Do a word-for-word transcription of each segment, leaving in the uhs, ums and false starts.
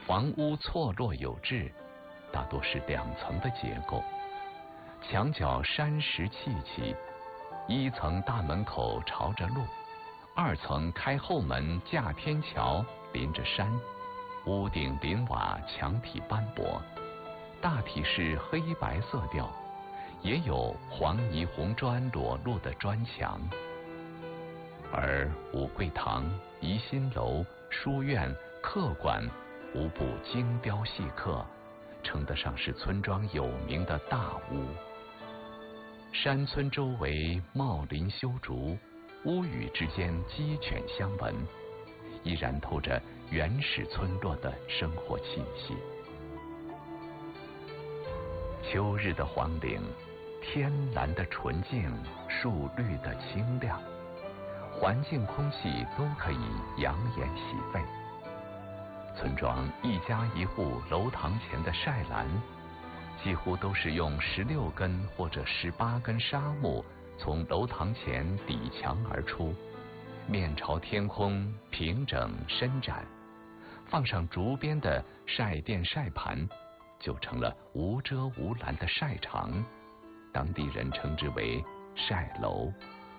房屋错落有致，大多是两层的结构，墙角山石砌起，一层大门口朝着路，二层开后门架天桥临着山，屋顶临瓦墙体斑驳，大体是黑白色调，也有黄泥红砖裸露的砖墙。而五桂堂、怡心楼、书院、客馆无不精雕细刻，称得上是村庄有名的大屋。山村周围茂林修竹，屋宇之间鸡犬相闻，依然透着原始村落的生活气息。秋日的黄陵，天蓝的纯净，树绿的清亮，环境空气都可以养眼洗肺。村庄一家一户楼堂前的晒栏，几乎都是用十六根或者十八根纱木从楼堂前抵墙而出，面朝天空，平整伸展，放上竹编的晒垫晒盘，就成了无遮无拦的晒场，当地人称之为晒楼。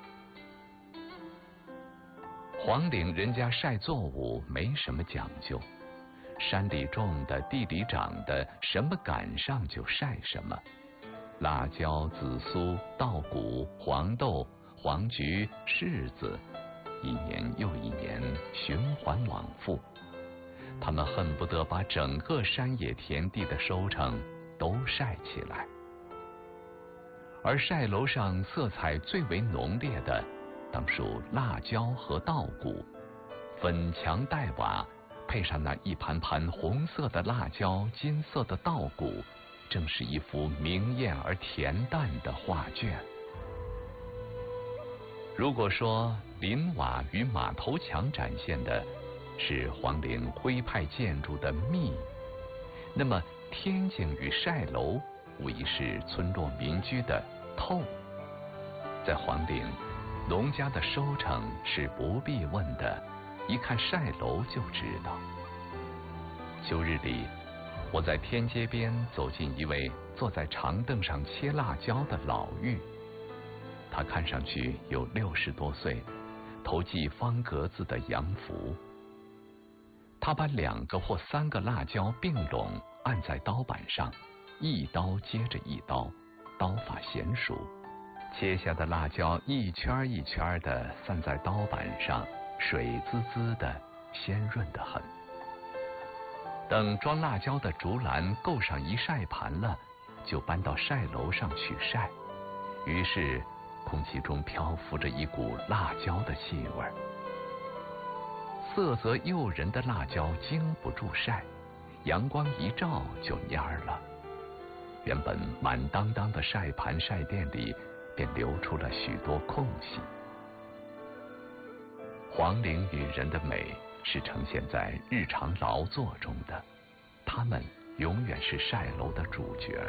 黄岭人家晒作物没什么讲究，山里种的地里长的，什么赶上就晒什么。辣椒、紫苏、稻谷、黄豆、黄菊、柿子，一年又一年循环往复，他们恨不得把整个山野田地的收成都晒起来。而晒楼上色彩最为浓烈的，当属辣椒和稻谷，粉墙黛瓦，配上那一盘盘红色的辣椒、金色的稻谷，正是一幅明艳而恬淡的画卷。如果说林瓦与马头墙展现的是黄陵徽派建筑的密，那么天井与晒楼无疑是村落民居的透。在黄陵，农家的收成是不必问的，一看晒楼就知道。秋日里，我在天街边走进一位坐在长凳上切辣椒的老妪，他看上去有六十多岁，头系方格子的洋服。他把两个或三个辣椒并拢按在刀板上，一刀接着一刀，刀法娴熟，切下的辣椒一圈一圈的散在刀板上，水滋滋的，鲜润得很。等装辣椒的竹篮够上一晒盘了，就搬到晒楼上去晒，于是空气中漂浮着一股辣椒的气味。色泽诱人的辣椒经不住晒，阳光一照就蔫儿了。原本满当当的晒盘晒垫里，便留出了许多空隙。黄陵女人的美是呈现在日常劳作中的，她们永远是晒楼的主角。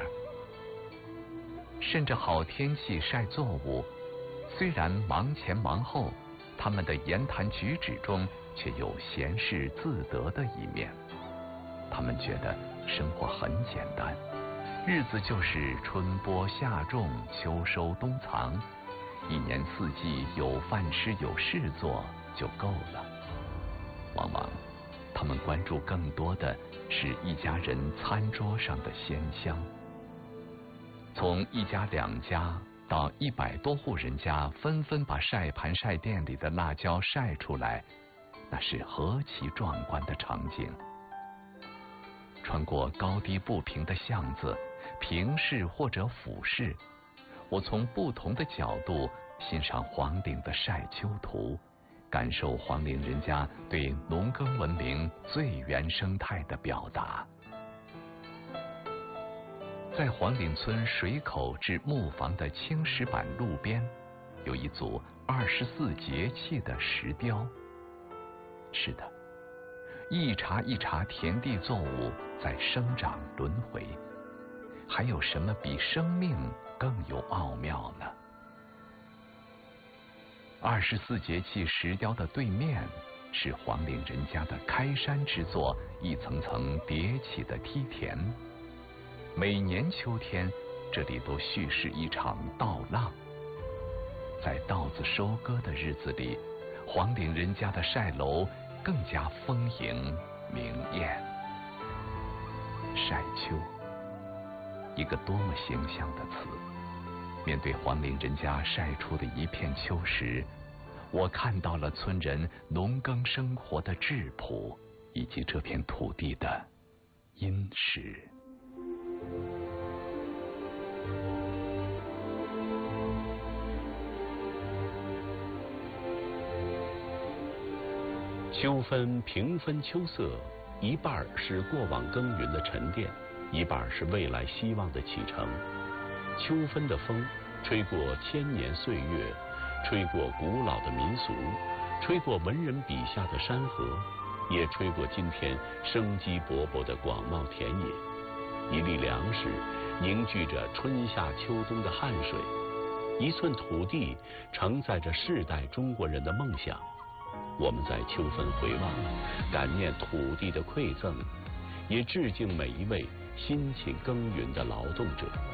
甚至好天气晒作物，虽然忙前忙后，她们的言谈举止中却有闲适自得的一面。她们觉得生活很简单，日子就是春播夏种，秋收冬藏，一年四季有饭吃有事做就够了。往往他们关注更多的是一家人餐桌上的鲜香。从一家两家到一百多户人家纷纷把晒盘晒垫里的辣椒晒出来，那是何其壮观的场景。穿过高低不平的巷子，平视或者俯视，我从不同的角度欣赏黄岭的晒秋图，感受黄陵人家对农耕文明最原生态的表达。在黄岭村水口至木房的青石板路边，有一组二十四节气的石雕。是的，一茬一茬田地作物在生长轮回，还有什么比生命更有奥妙呢？二十四节气石雕的对面是黄陵人家的开山之作，一层层叠起的梯田。每年秋天，这里都蓄势一场稻浪。在稻子收割的日子里，黄陵人家的晒楼更加丰盈明艳。晒秋，一个多么形象的词。面对黄陵人家晒出的一片秋时，我看到了村人农耕生活的质朴，以及这片土地的殷实。 秋分平分秋色，一半是过往耕耘的沉淀，一半是未来希望的启程。秋分的风吹过千年岁月，吹过古老的民俗，吹过文人笔下的山河，也吹过今天生机勃勃的广袤田野。一粒粮食凝聚着春夏秋冬的汗水，一寸土地承载着世代中国人的梦想。我们在秋分回望，感念土地的馈赠，也致敬每一位辛勤耕耘的劳动者。